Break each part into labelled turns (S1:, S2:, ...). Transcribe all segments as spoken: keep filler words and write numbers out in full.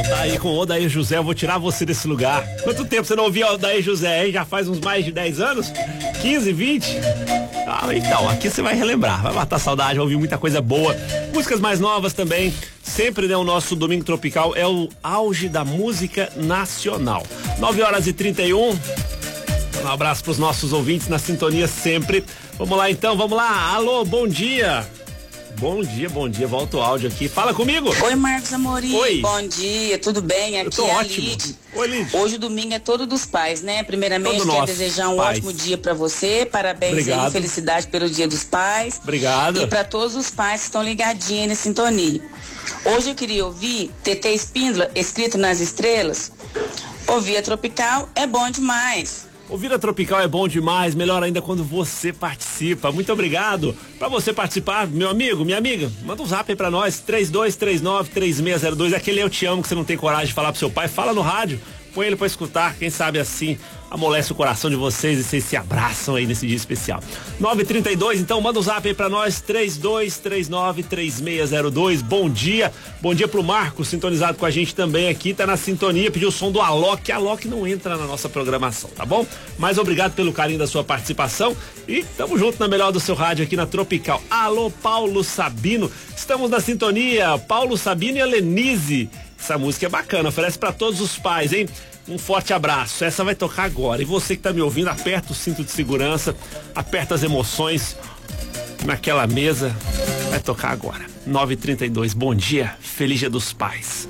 S1: Tá aí com o Odair José, eu vou tirar você desse lugar. Quanto tempo você não ouvia o Odair José, hein? Já faz uns mais de dez anos? quinze, vinte? Ah, então, aqui você vai relembrar, vai matar saudade, vai ouvir muita coisa boa. Músicas mais novas também. Sempre, né, o nosso Domingo Tropical é o auge da música nacional. nove horas e trinta e um. Um abraço pros nossos ouvintes na sintonia sempre. Vamos lá então, vamos lá. Alô, bom dia. Bom dia, bom dia, volta o áudio aqui. Fala comigo.
S2: Oi, Marcos Amorim.
S1: Oi.
S2: Bom dia, tudo bem? Aqui
S1: Eu tô
S2: é
S1: ótimo.
S2: a Lid.
S1: Oi, Lid.
S2: Hoje o domingo é todo dos pais, né? Primeiramente,
S1: Todo
S2: quero
S1: nosso,
S2: desejar um
S1: pais.
S2: ótimo dia pra você. Parabéns
S1: Obrigado.
S2: aí, felicidade pelo Dia dos Pais.
S1: Obrigado.
S2: E pra todos os pais que estão ligadinhos aí na sintonia. Hoje eu queria ouvir Tetê Espíndola, Escrito nas Estrelas. Ouvir a Tropical é bom demais.
S1: Ouvir a Tropical é bom demais, melhor ainda quando você participa. Muito obrigado. Pra você participar, meu amigo, minha amiga, manda um zap aí pra nós, três dois três nove, três seis zero dois. Aquele eu te amo que você não tem coragem de falar pro seu pai, fala no rádio, põe ele pra escutar, quem sabe assim amolece o coração de vocês e vocês se abraçam aí nesse dia especial. nove trinta e dois, então manda um zap aí pra nós, três dois três nove, três seis zero dois. Bom dia, bom dia pro Marcos, sintonizado com a gente também aqui, tá na sintonia, pediu o som do Alok, Alok não entra na nossa programação, tá bom? Mas obrigado pelo carinho da sua participação e tamo junto na melhor do seu rádio aqui na Tropical. Alô, Paulo Sabino, estamos na sintonia, Paulo Sabino e a Lenise. Essa música é bacana, oferece pra todos os pais, hein? Um forte abraço, essa vai tocar agora. E você que tá me ouvindo, aperta o cinto de segurança, aperta as emoções naquela mesa, vai tocar agora. nove e trinta e dois, bom dia, feliz Dia dos Pais.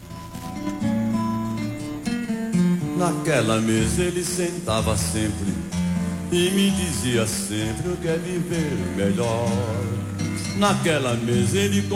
S3: Naquela mesa ele sentava sempre e me dizia sempre o que é viver melhor. Naquela mesa ele